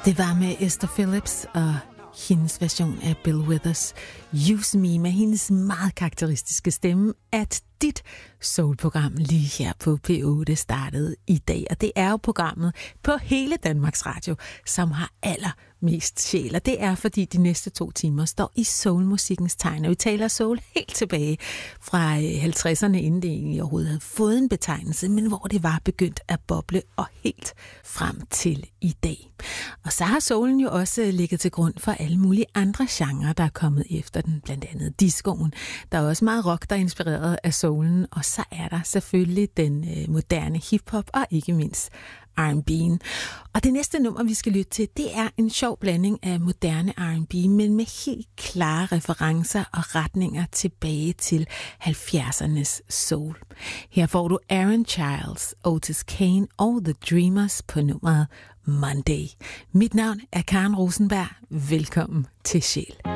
Det var med Esther Phillips og hendes version af Bill Withers' Use Me med hendes meget karakteristiske stemme, at dit soulprogram lige her på P8 startede i dag. Og det er jo programmet på hele Danmarks Radio, som har allermest sjæl. Og det er, fordi de næste 2 timer står i soulmusikkens tegn. Og vi taler soul helt tilbage fra 50'erne, inden det egentlig overhovedet havde fået en betegnelse, men hvor det var begyndt at boble og helt frem til i dag. Og så har soulen jo også ligget til grund for alle mulige andre genrer, der er kommet efter den. Blandt andet discoen. Der er også meget rock, der er inspireret af soulen. Og så er der selvfølgelig den moderne hiphop og ikke mindst R&B'en. Og det næste nummer, vi skal lytte til, det er en sjov blanding af moderne R&B, men med helt klare referencer og retninger tilbage til 70'ernes soul. Her får du Aaron Childs, Otis Kane og The Dreamers på nummeret Monday. Mit navn er Karen Rosenberg. Velkommen til Sjæl.